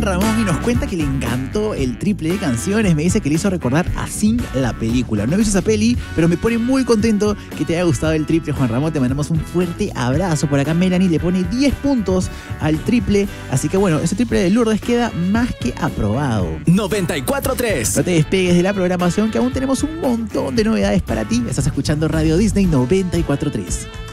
Ramón y nos cuenta que le encantó el triple de canciones. Me dice que le hizo recordar a Sing, la película. No he visto esa peli, pero me pone muy contento que te haya gustado el triple, Juan Ramón. Te mandamos un fuerte abrazo. Por acá Melanie le pone 10 puntos al triple. Así que bueno, ese triple de Lourdes queda más que aprobado. 94.3. No te despegues de la programación, que aún tenemos un montón de novedades para ti. Estás escuchando Radio Disney 94.3.